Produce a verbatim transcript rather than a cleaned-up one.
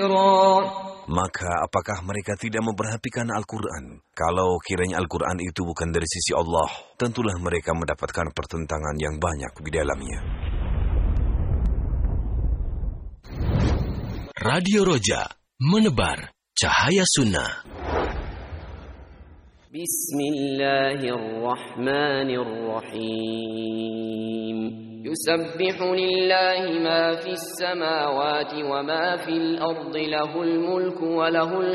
Maka apakah mereka tidak memperhatikan Al-Quran? Kalau kiranya Al-Quran itu bukan dari sisi Allah, tentulah mereka mendapatkan pertentangan yang banyak di dalamnya. Radio Roja, menebar cahaya sunnah. Bismillahirrahmanirrahim. يسبح لله ما في السماوات وما في الأرض له الملك وله